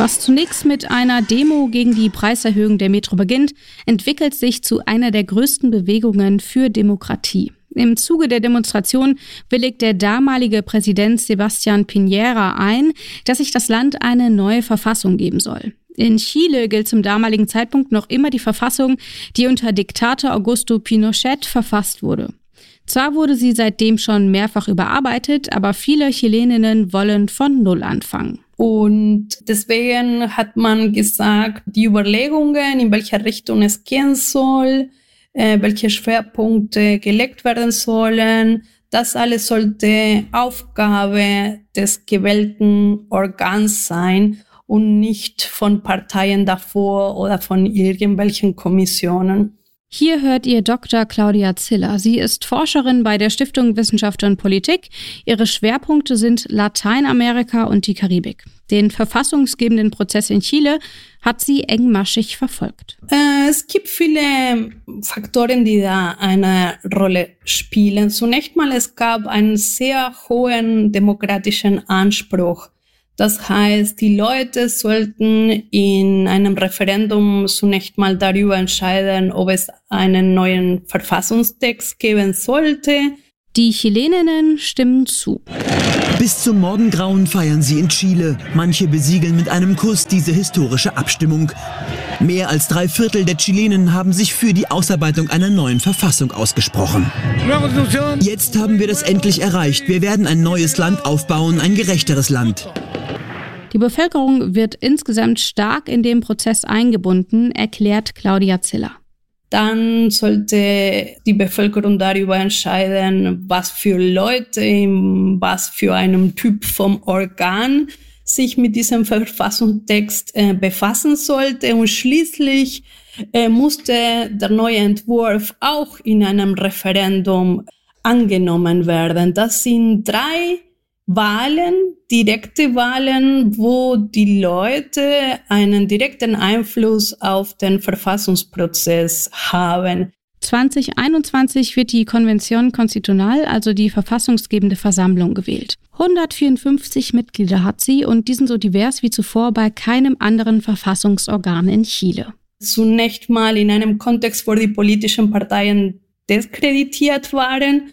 Was zunächst mit einer Demo gegen die Preiserhöhung der Metro beginnt, entwickelt sich zu einer der größten Bewegungen für Demokratie. Im Zuge der Demonstration willigt der damalige Präsident Sebastián Piñera ein, dass sich das Land eine neue Verfassung geben soll. In Chile gilt zum damaligen Zeitpunkt noch immer die Verfassung, die unter Diktator Augusto Pinochet verfasst wurde. Zwar wurde sie seitdem schon mehrfach überarbeitet, aber viele Chileninnen wollen von Null anfangen. Und deswegen hat man gesagt, die Überlegungen, in welcher Richtung es gehen soll, welche Schwerpunkte gelegt werden sollen, das alles sollte Aufgabe des gewählten Organs sein und nicht von Parteien davor oder von irgendwelchen Kommissionen. Hier hört ihr Dr. Claudia Ziller. Sie ist Forscherin bei der Stiftung Wissenschaft und Politik. Ihre Schwerpunkte sind Lateinamerika und die Karibik. Den verfassungsgebenden Prozess in Chile hat sie engmaschig verfolgt. Es gibt viele Faktoren, die da eine Rolle spielen. Zunächst mal, es gab einen sehr hohen demokratischen Anspruch. Das heißt, die Leute sollten in einem Referendum zunächst mal darüber entscheiden, ob es einen neuen Verfassungstext geben sollte. Die Chileninnen stimmen zu. Bis zum Morgengrauen feiern sie in Chile. Manche besiegeln mit einem Kuss diese historische Abstimmung. Mehr als 3/4 der Chilenen haben sich für die Ausarbeitung einer neuen Verfassung ausgesprochen. Jetzt haben wir das endlich erreicht. Wir werden ein neues Land aufbauen, ein gerechteres Land. Die Bevölkerung wird insgesamt stark in den Prozess eingebunden, erklärt Claudia Ziller. Dann sollte die Bevölkerung darüber entscheiden, was für Leute, was für einen Typ vom Organ sich mit diesem Verfassungstext befassen sollte. Und schließlich musste der neue Entwurf auch in einem Referendum angenommen werden. Das sind 3 Wahlen, direkte Wahlen, wo die Leute einen direkten Einfluss auf den Verfassungsprozess haben. 2021 wird die Convención Constitucional, also die verfassungsgebende Versammlung, gewählt. 154 Mitglieder hat sie und die sind so divers wie zuvor bei keinem anderen Verfassungsorgan in Chile. Zunächst mal in einem Kontext, wo die politischen Parteien diskreditiert waren,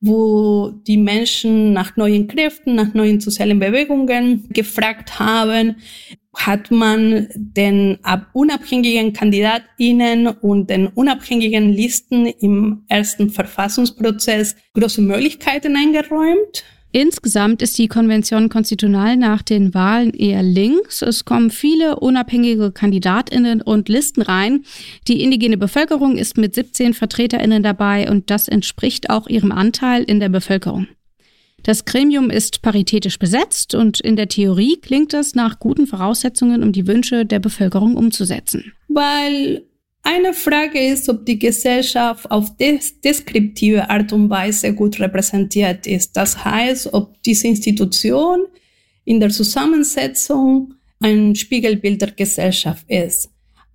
wo die Menschen nach neuen Kräften, nach neuen sozialen Bewegungen gefragt haben, hat man den unabhängigen KandidatInnen und den unabhängigen Listen im ersten Verfassungsprozess große Möglichkeiten eingeräumt. Insgesamt ist die Convención Constitucional nach den Wahlen eher links. Es kommen viele unabhängige KandidatInnen und Listen rein. Die indigene Bevölkerung ist mit 17 VertreterInnen dabei und das entspricht auch ihrem Anteil in der Bevölkerung. Das Gremium ist paritätisch besetzt und in der Theorie klingt es nach guten Voraussetzungen, um die Wünsche der Bevölkerung umzusetzen. Weil eine Frage ist, ob die Gesellschaft auf deskriptive Art und Weise gut repräsentiert ist. Das heißt, ob diese Institution in der Zusammensetzung ein Spiegelbild der Gesellschaft ist.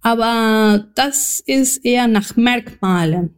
Aber das ist eher nach Merkmalen.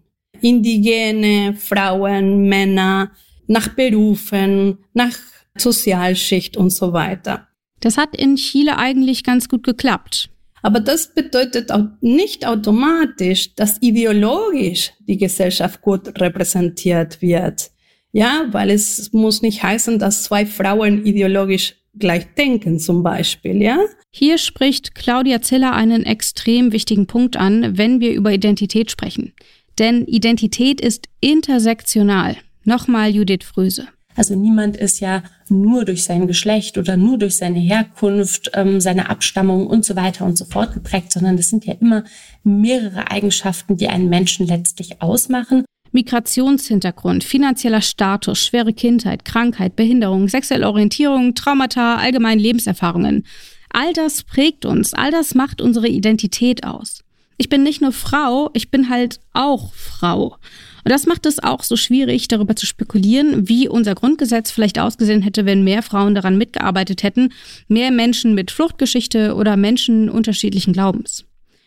Indigene, Frauen, Männer, nach Berufen, nach Sozialschicht und so weiter. Das hat in Chile eigentlich ganz gut geklappt. Aber das bedeutet auch nicht automatisch, dass ideologisch die Gesellschaft gut repräsentiert wird. Ja, weil es muss nicht heißen, dass 2 Frauen ideologisch gleich denken, zum Beispiel, ja. Hier spricht Claudia Ziller einen extrem wichtigen Punkt an, wenn wir über Identität sprechen. Denn Identität ist intersektional. Nochmal Judith Fröse. Also niemand ist ja nur durch sein Geschlecht oder nur durch seine Herkunft, seine Abstammung und so weiter und so fort geprägt, sondern das sind ja immer mehrere Eigenschaften, die einen Menschen letztlich ausmachen. Migrationshintergrund, finanzieller Status, schwere Kindheit, Krankheit, Behinderung, sexuelle Orientierung, Traumata, allgemeine Lebenserfahrungen. All das prägt uns, all das macht unsere Identität aus. Ich bin nicht nur Frau, ich bin halt auch Frau. Und das macht es auch so schwierig, darüber zu spekulieren, wie unser Grundgesetz vielleicht ausgesehen hätte, wenn mehr Frauen daran mitgearbeitet hätten, mehr Menschen mit Fluchtgeschichte oder Menschen unterschiedlichen Glaubens.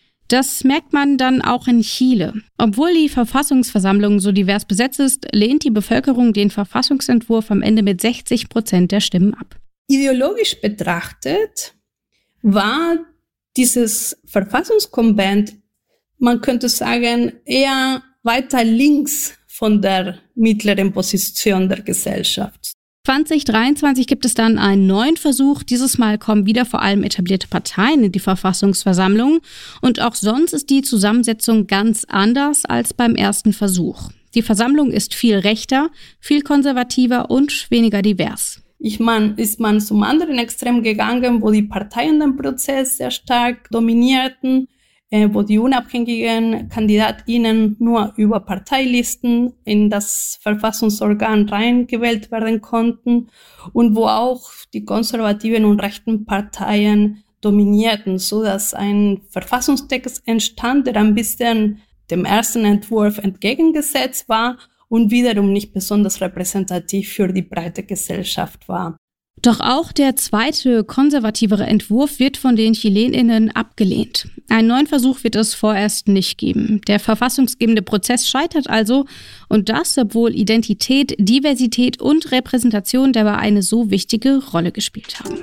Das merkt man dann auch in Chile. Obwohl die Verfassungsversammlung so divers besetzt ist, lehnt die Bevölkerung den Verfassungsentwurf am Ende mit 60% der Stimmen ab. Ideologisch betrachtet war dieses Verfassungskonvent, man könnte sagen, eher weiter links von der mittleren Position der Gesellschaft. 2023 gibt es dann einen neuen Versuch. Dieses Mal kommen wieder vor allem etablierte Parteien in die Verfassungsversammlung. Und auch sonst ist die Zusammensetzung ganz anders als beim ersten Versuch. Die Versammlung ist viel rechter, viel konservativer und weniger divers. Ist man zum anderen Extrem gegangen, wo die Parteien den Prozess sehr stark dominierten, wo die unabhängigen KandidatInnen nur über Parteilisten in das Verfassungsorgan reingewählt werden konnten und wo auch die konservativen und rechten Parteien dominierten, so dass ein Verfassungstext entstand, der ein bisschen dem ersten Entwurf entgegengesetzt war und wiederum nicht besonders repräsentativ für die breite Gesellschaft war. Doch auch der zweite, konservativere Entwurf wird von den ChilenInnen abgelehnt. Einen neuen Versuch wird es vorerst nicht geben. Der verfassungsgebende Prozess scheitert also, und das, obwohl Identität, Diversität und Repräsentation dabei eine so wichtige Rolle gespielt haben.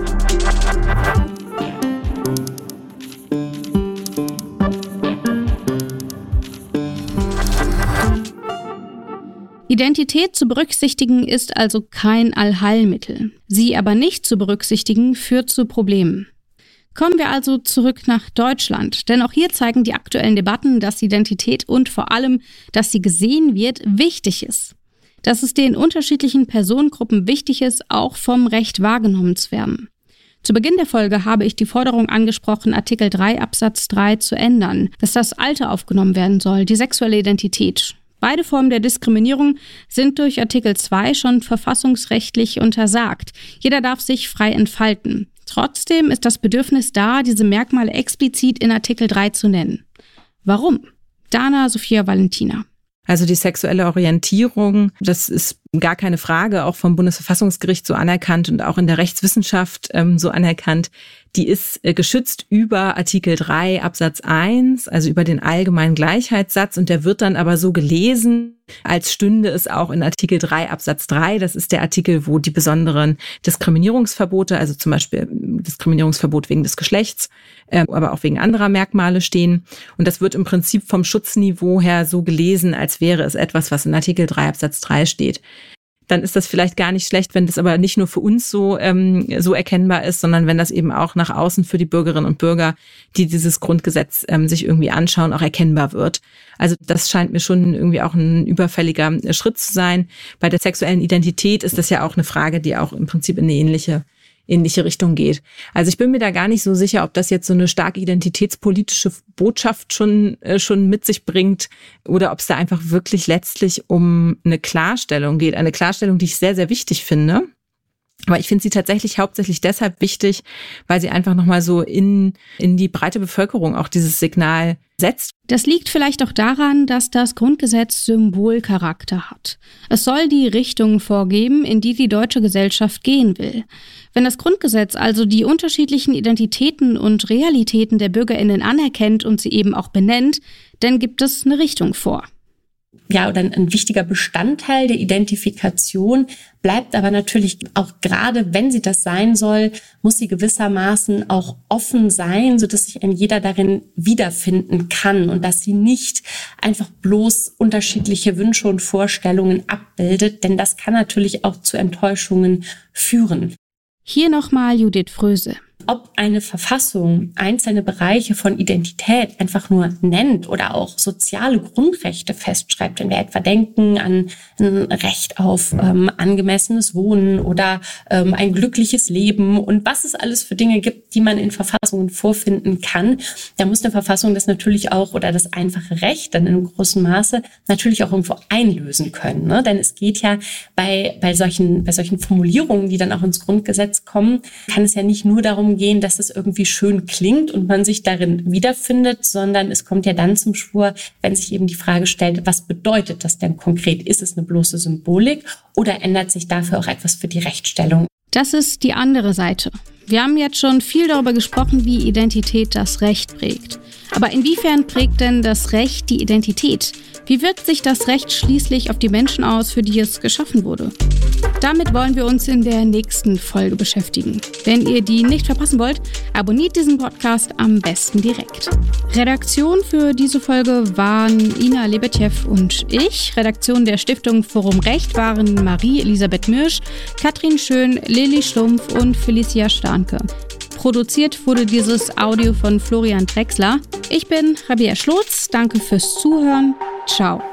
Identität zu berücksichtigen ist also kein Allheilmittel. Sie aber nicht zu berücksichtigen führt zu Problemen. Kommen wir also zurück nach Deutschland, denn auch hier zeigen die aktuellen Debatten, dass Identität und vor allem, dass sie gesehen wird, wichtig ist. Dass es den unterschiedlichen Personengruppen wichtig ist, auch vom Recht wahrgenommen zu werden. Zu Beginn der Folge habe ich die Forderung angesprochen, Artikel 3 Absatz 3 zu ändern, dass das Alter aufgenommen werden soll, die sexuelle Identität. Beide Formen der Diskriminierung sind durch Artikel 2 schon verfassungsrechtlich untersagt. Jeder darf sich frei entfalten. Trotzdem ist das Bedürfnis da, diese Merkmale explizit in Artikel 3 zu nennen. Warum? Dana Sophia Valentina. Also die sexuelle Orientierung, das ist gar keine Frage, auch vom Bundesverfassungsgericht so anerkannt und auch in der Rechtswissenschaft so anerkannt. Die ist geschützt über Artikel 3 Absatz 1, also über den allgemeinen Gleichheitssatz, und der wird dann aber so gelesen, als stünde es auch in Artikel 3 Absatz 3. Das ist der Artikel, wo die besonderen Diskriminierungsverbote, also zum Beispiel Diskriminierungsverbot wegen des Geschlechts, aber auch wegen anderer Merkmale stehen. Und das wird im Prinzip vom Schutzniveau her so gelesen, als wäre es etwas, was in Artikel 3 Absatz 3 steht. Dann ist das vielleicht gar nicht schlecht, wenn das aber nicht nur für uns so erkennbar ist, sondern wenn das eben auch nach außen für die Bürgerinnen und Bürger, die dieses Grundgesetz sich irgendwie anschauen, auch erkennbar wird. Also das scheint mir schon irgendwie auch ein überfälliger Schritt zu sein. Bei der sexuellen Identität ist das ja auch eine Frage, die auch im Prinzip in eine ähnliche Richtung geht. Also ich bin mir da gar nicht so sicher, ob das jetzt so eine stark identitätspolitische Botschaft schon mit sich bringt oder ob es da einfach wirklich letztlich um eine Klarstellung geht. Eine Klarstellung, die ich sehr, sehr wichtig finde. Aber ich finde sie tatsächlich hauptsächlich deshalb wichtig, weil sie einfach nochmal so in die breite Bevölkerung auch dieses Signal setzt. Das liegt vielleicht auch daran, dass das Grundgesetz Symbolcharakter hat. Es soll die Richtung vorgeben, in die deutsche Gesellschaft gehen will. Wenn das Grundgesetz also die unterschiedlichen Identitäten und Realitäten der BürgerInnen anerkennt und sie eben auch benennt, dann gibt es eine Richtung vor. Ja, oder ein wichtiger Bestandteil der Identifikation bleibt aber natürlich auch, gerade wenn sie das sein soll, muss sie gewissermaßen auch offen sein, sodass sich ein jeder darin wiederfinden kann und dass sie nicht einfach bloß unterschiedliche Wünsche und Vorstellungen abbildet, denn das kann natürlich auch zu Enttäuschungen führen. Hier nochmal Judith Fröse. Ob eine Verfassung einzelne Bereiche von Identität einfach nur nennt oder auch soziale Grundrechte festschreibt, wenn wir etwa denken an ein Recht auf angemessenes Wohnen oder ein glückliches Leben und was es alles für Dinge gibt, die man in Verfassungen vorfinden kann, da muss eine Verfassung das natürlich auch oder das einfache Recht dann in einem großen Maße natürlich auch irgendwo einlösen können, ne? Denn es geht ja bei solchen Formulierungen, die dann auch ins Grundgesetz kommen, kann es ja nicht nur darum gehen, dass es irgendwie schön klingt und man sich darin wiederfindet, sondern es kommt ja dann zum Schwur, wenn sich eben die Frage stellt, was bedeutet das denn konkret? Ist es eine bloße Symbolik oder ändert sich dafür auch etwas für die Rechtsstellung? Das ist die andere Seite. Wir haben jetzt schon viel darüber gesprochen, wie Identität das Recht prägt. Aber inwiefern prägt denn das Recht die Identität? Wie wirkt sich das Recht schließlich auf die Menschen aus, für die es geschaffen wurde? Damit wollen wir uns in der nächsten Folge beschäftigen. Wenn ihr die nicht verpassen wollt, abonniert diesen Podcast am besten direkt. Redaktion für diese Folge waren Ina Lebetjew und ich. Redaktion der Stiftung Forum Recht waren Marie-Elisabeth Mirsch, Katrin Schön, Lilly Schlumpf und Felicia Starnke. Produziert wurde dieses Audio von Florian Drexler. Ich bin Rabea Schlotz. Danke fürs Zuhören. Ciao.